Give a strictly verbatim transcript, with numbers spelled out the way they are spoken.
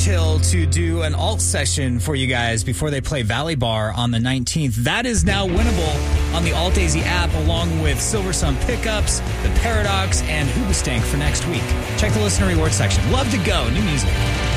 Hill to do an alt session for you guys before they play Valley Bar on the nineteenth. That is now winnable on the Alt Daisy app, along with Silver Sun Pickups, The Paradox, and Hoobastank for next week. Check the listener reward section. Love to go. New music.